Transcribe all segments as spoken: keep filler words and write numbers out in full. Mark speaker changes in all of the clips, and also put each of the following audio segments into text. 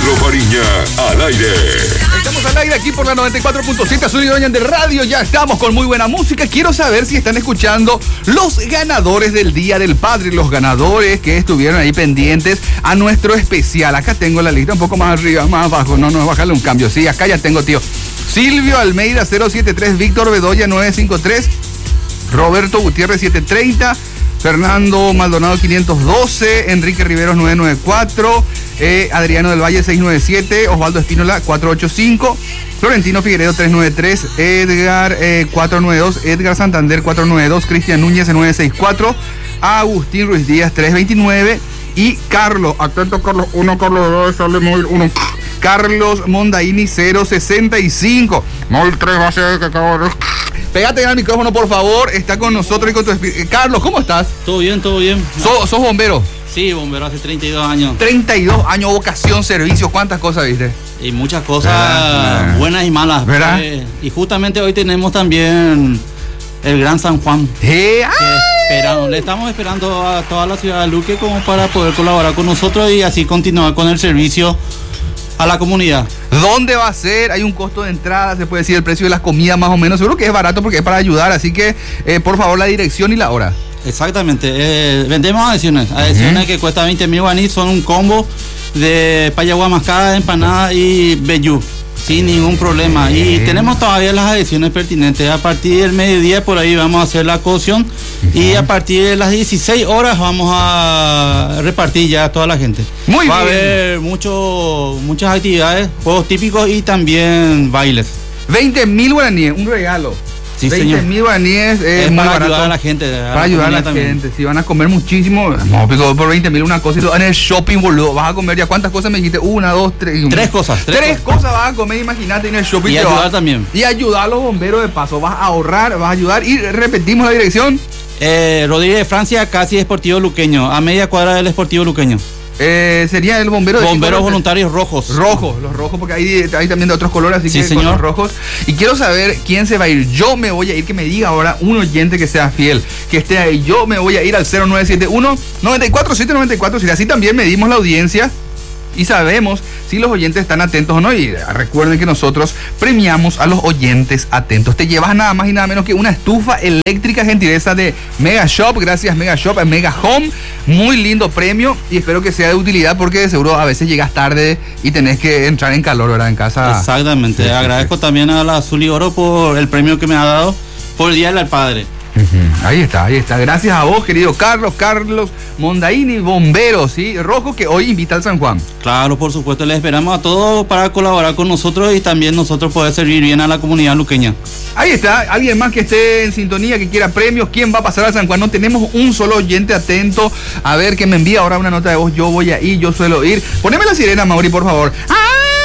Speaker 1: Pedro Fariña, al aire.
Speaker 2: Estamos al aire aquí por la noventa y cuatro punto siete Azul y Doña de Radio. Ya estamos con muy buena música. Quiero saber si están escuchando los ganadores del Día del Padre, los ganadores que estuvieron ahí pendientes a nuestro especial. Acá tengo la lista un poco más arriba, más abajo. No, no, bájale un cambio. Sí, acá ya tengo, tío. Silvio Almeida cero siete tres, Víctor Bedoya nueve cinco tres, Roberto Gutiérrez siete treinta, Fernando Maldonado quinientos doce, Enrique Riveros nueve noventa y cuatro, eh, Adriano del Valle seiscientos noventa y siete, Osvaldo Espínola cuatrocientos ochenta y cinco, Florentino Figueredo trescientos noventa y tres, Edgar eh, cuatrocientos noventa y dos, Edgar Santander cuatrocientos noventa y dos, Cristian Núñez nueve sesenta y cuatro, Agustín Ruiz Díaz trescientos veintinueve y Carlos, atento Carlos uno, Carlos dos, sale móvil uno, Carlos Mondaini cero sesenta y cinco, móvil tres va a ser que acabo de... Pégate al micrófono, por favor. Está con nosotros y con tu espíritu. Carlos, ¿cómo estás?
Speaker 3: Todo bien, todo bien.
Speaker 2: ¿Sos, sos bombero?
Speaker 3: Sí, bombero hace treinta y dos años.
Speaker 2: treinta y dos años, vocación, servicio. ¿Cuántas cosas viste?
Speaker 3: Y muchas cosas
Speaker 2: ¿verdad?
Speaker 3: Buenas y malas.
Speaker 2: ¿Verdad?
Speaker 3: Eh, y justamente hoy tenemos también el Gran San Juan.
Speaker 2: ¿Eh?
Speaker 3: Esperamos, le estamos esperando a toda la ciudad de Luque como para poder colaborar con nosotros y así continuar con el servicio a la comunidad.
Speaker 2: ¿Dónde va a ser? Hay un costo de entrada, se puede decir el precio de las comidas más o menos. Seguro que es barato porque es para ayudar, así que eh, por favor la dirección y la hora.
Speaker 3: Exactamente, eh, vendemos adhesiones, adhesiones uh-huh. que cuesta veinte mil guaraníes, son un combo de payagua mascada, empanada y vellú, sin ningún problema. Uh-huh. Y tenemos todavía las adhesiones pertinentes. A partir del mediodía por ahí vamos a hacer la cocción uh-huh. y a partir de las dieciséis horas vamos a repartir ya a toda la gente.
Speaker 2: Muy
Speaker 3: Va
Speaker 2: bien.
Speaker 3: a haber mucho, muchas actividades, juegos típicos y también bailes.
Speaker 2: veinte mil guaraníes, un regalo.
Speaker 3: Sí,
Speaker 2: veinte mil guaraníes es,
Speaker 3: es
Speaker 2: muy
Speaker 3: para
Speaker 2: barato.
Speaker 3: ayudar a la gente. A
Speaker 2: para
Speaker 3: la
Speaker 2: ayudar a la
Speaker 3: también.
Speaker 2: gente. Si van a comer muchísimo, no, pero por veinte mil una cosa y todo. En el shopping, boludo, vas a comer ya. ¿Cuántas cosas me dijiste? Una, dos, tres.
Speaker 3: Tres cosas.
Speaker 2: Tres, tres cosas. cosas vas a comer, imagínate, en el shopping.
Speaker 3: Y ayudar vas, también.
Speaker 2: Y ayudar a los bomberos de paso. Vas a ahorrar, vas a ayudar. Y repetimos la dirección.
Speaker 3: Eh, Rodríguez de Francia, casi Esportivo Luqueño. A media cuadra del Esportivo Luqueño.
Speaker 2: Eh, sería el bombero de
Speaker 3: bomberos voluntarios rojos.
Speaker 2: Rojos, los rojos, porque hay, hay también de otros colores, así
Speaker 3: sí,
Speaker 2: que
Speaker 3: señor.
Speaker 2: con los rojos. Y quiero saber quién se va a ir. Yo me voy a ir, que me diga ahora un oyente que sea fiel, que esté ahí. Yo me voy a ir al cero nueve siete uno, nueve cuatro siete nueve cuatro. Si así también medimos la audiencia y sabemos si los oyentes están atentos o no. Y recuerden que nosotros premiamos a los oyentes atentos. Te llevas nada más y nada menos que una estufa eléctrica, gentileza de Mega Shop. Gracias Mega Shop, Mega Home. Muy lindo premio y espero que sea de utilidad porque de seguro a veces llegas tarde y tenés que entrar en calor, ¿verdad? En casa.
Speaker 3: Exactamente. Sí, Agradezco sí. también a la Azul y Oro por el premio que me ha dado por el Día del Padre.
Speaker 2: Uh-huh. Ahí está, ahí está. Gracias a vos, querido Carlos, Carlos Mondaini, bombero, ¿sí? Rojo, que hoy invita al San Juan.
Speaker 3: Claro, por supuesto, les esperamos a todos para colaborar con nosotros y también nosotros poder servir bien a la comunidad luqueña.
Speaker 2: Ahí está, alguien más que esté en sintonía, que quiera premios, ¿quién va a pasar al San Juan? No tenemos un solo oyente atento. A ver, que me envía ahora una nota de voz. Yo voy a ir, yo suelo ir. Poneme la sirena, Mauri, por favor. ¡Ah!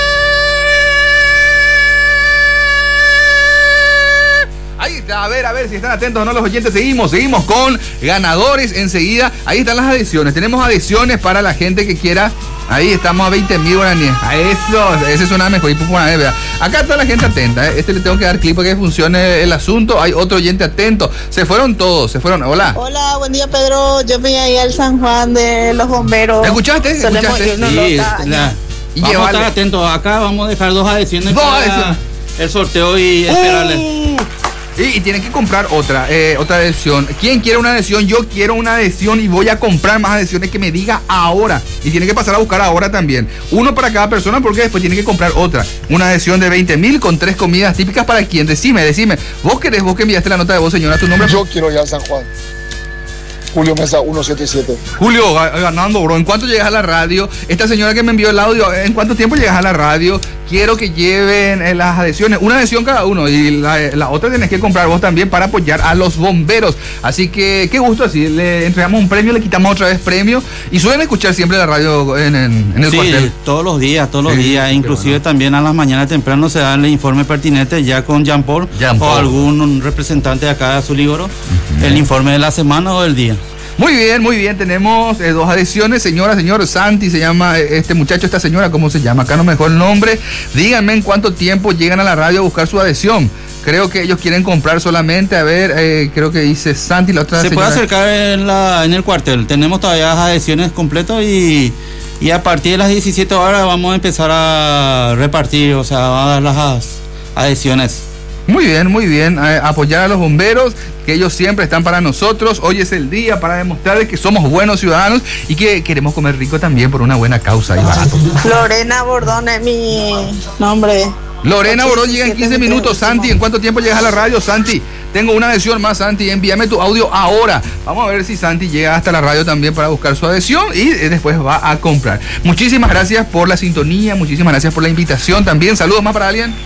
Speaker 2: A ver, a ver si están atentos o no los oyentes. Seguimos, seguimos con ganadores enseguida. Ahí están las adhesiones. Tenemos adhesiones para la gente que quiera. Ahí estamos a veinte mil guaraníes. A eso, ese suena mejor. Acá está la gente atenta. ¿eh? Este le tengo que dar clip para que funcione el asunto. Hay otro oyente atento. Se fueron todos, se fueron. Hola.
Speaker 4: Hola, buen día, Pedro. Yo me voy a ir al San Juan de los bomberos.
Speaker 2: ¿Escuchaste? ¿Escuchaste?
Speaker 3: Sí, la, y vamos llevarle. a estar atentos. Acá vamos a dejar dos adhesiones
Speaker 2: dos
Speaker 3: para
Speaker 2: adhesiones.
Speaker 3: el sorteo y uh. esperarles.
Speaker 2: Y, y tienen que comprar otra, eh, otra adhesión. ¿Quién quiere una adhesión? Yo quiero una adhesión y voy a comprar más adhesiones que me diga ahora. Y tiene que pasar a buscar ahora también. Uno para cada persona porque después tiene que comprar otra. Una adhesión de veinte mil con tres comidas típicas para quién. Decime, decime. ¿Vos querés, vos que enviaste la nota de voz, señora, tu nombre?
Speaker 5: Yo quiero ir a San Juan. Julio Mesa ciento setenta y siete.
Speaker 2: Julio, ganando, bro. ¿En cuánto llegas a la radio? Esta señora que me envió el audio, ¿en cuánto tiempo llegas a la radio? Quiero que lleven eh, las adhesiones, una adhesión cada uno, y la, la otra tenés que comprar vos también para apoyar a los bomberos. Así que qué gusto, así le entregamos un premio, le quitamos otra vez premio. Y suelen escuchar siempre la radio en, en, en el
Speaker 3: sí,
Speaker 2: cuartel.
Speaker 3: todos los días, todos los
Speaker 2: sí,
Speaker 3: días. Inclusive bueno. también a las mañanas temprano se dan el informe pertinente ya con Jean Paul, Jean Paul. o algún representante de acá de Azul y Oro, uh-huh. el informe de la semana o del día.
Speaker 2: Muy bien, muy bien, tenemos eh, dos adhesiones, señora, señor Santi, se llama eh, este muchacho, esta señora, ¿cómo se llama? Acá no me dejó el nombre. Díganme en cuánto tiempo llegan a la radio a buscar su adhesión. Creo que ellos quieren comprar solamente, a ver, eh, creo que dice Santi, la otra
Speaker 3: Se
Speaker 2: señora.
Speaker 3: puede acercar en, la, en el cuartel, tenemos todavía las adhesiones completas y Y a partir de las diecisiete horas vamos a empezar a repartir, o sea, a dar las adhesiones.
Speaker 2: Muy bien, muy bien. A, apoyar a los bomberos, que ellos siempre están para nosotros. Hoy es el día para demostrarles que somos buenos ciudadanos y que queremos comer rico también por una buena causa y barato.
Speaker 4: Lorena Bordón es mi nombre.
Speaker 2: Lorena Bordón llega en quince minutos. Santi, ¿en cuánto tiempo llegas a la radio, Santi? Tengo una adhesión más, Santi. Envíame tu audio ahora. Vamos a ver si Santi llega hasta la radio también para buscar su adhesión y después va a comprar. Muchísimas gracias por la sintonía, muchísimas gracias por la invitación también. Saludos más para alguien.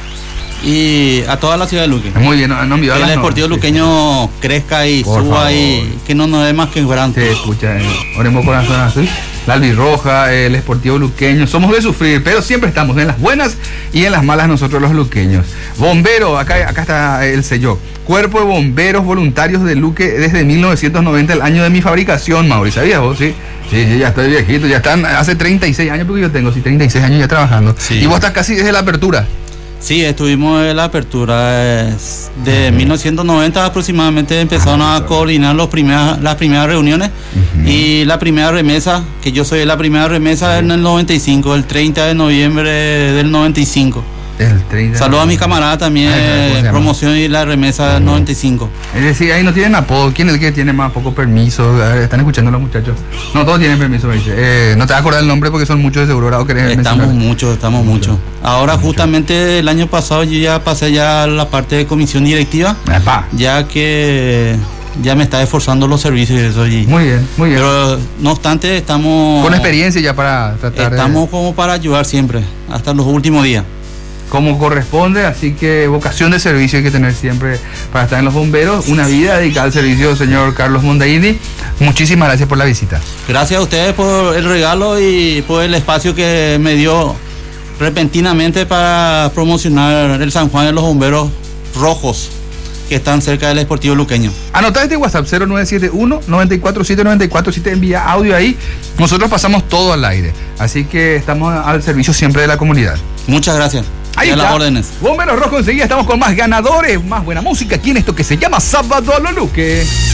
Speaker 3: Y a toda la ciudad de Luque.
Speaker 2: Muy bien, no, no
Speaker 3: que el Deportivo no, Luqueño sí. crezca y por suba favor. Y que no nos dé más que quebranto.
Speaker 2: Sí, escucha, eh, oremos corazón así. La albirroja, el Deportivo Luqueño, somos de sufrir, pero siempre estamos en las buenas y en las malas nosotros los luqueños. Bombero, acá, acá está el sello. Cuerpo de Bomberos Voluntarios de Luque desde mil novecientos noventa, el año de mi fabricación, Mauri. ¿Sabías vos? Sí. Sí, sí, ya estoy viejito, ya están hace treinta y seis años, porque yo tengo, sí, treinta y seis años ya trabajando. Sí. Y vos estás casi desde la apertura.
Speaker 3: Sí, estuvimos en la apertura de uh-huh. mil novecientos noventa aproximadamente, empezaron a coordinar los primeras, las primeras reuniones uh-huh. y la primera remesa, que yo soy la primera remesa uh-huh. en el noventa y cinco, el treinta de noviembre del noventa y cinco. Saludos a mis camaradas también, ay, promoción y la remesa del noventa y cinco.
Speaker 2: Es decir, ahí no tienen apodo. ¿Quién es el que tiene más poco permiso? Están escuchando los muchachos. No, todos tienen permiso, me dice. Eh, no te vas a acordar el nombre porque son muchos de seguro grado que querés
Speaker 3: Estamos mencionar. muchos, estamos muchos. Ahora mucho. Justamente el año pasado yo ya pasé ya a la parte de comisión directiva, Epa. ya que ya me está esforzando los servicios y eso. Y,
Speaker 2: muy bien, muy bien.
Speaker 3: Pero no obstante estamos...
Speaker 2: Con experiencia ya para tratar
Speaker 3: Estamos
Speaker 2: de...
Speaker 3: como para ayudar siempre, hasta los últimos días.
Speaker 2: Como corresponde, así que vocación de servicio hay que tener siempre para estar en los bomberos, una vida dedicada al servicio, señor Carlos Mondaini. Muchísimas gracias por la visita.
Speaker 3: Gracias a ustedes por el regalo y por el espacio que me dio repentinamente para promocionar el San Juan de los Bomberos Rojos, que están cerca del Deportivo Luqueño.
Speaker 2: Anotá este WhatsApp cero nueve siete uno, nueve cuatro siete nueve cuatro, si te envía audio ahí, nosotros pasamos todo al aire, así que estamos al servicio siempre de la comunidad.
Speaker 3: Muchas gracias.
Speaker 2: Ahí está, las órdenes. Bomberos Rojos, enseguida estamos con más ganadores, más buena música aquí en esto que se llama Sábado a lo Luque.